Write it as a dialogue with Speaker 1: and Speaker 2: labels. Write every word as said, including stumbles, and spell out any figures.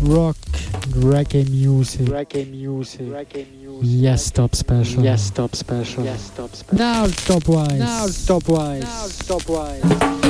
Speaker 1: rock, reggae music.
Speaker 2: Reggae music. Reggae music.
Speaker 1: Yes, stop special.
Speaker 2: Yes, stop special. Yes, stop special.
Speaker 1: Now stopwise.
Speaker 2: Now stopwise. Now stopwise.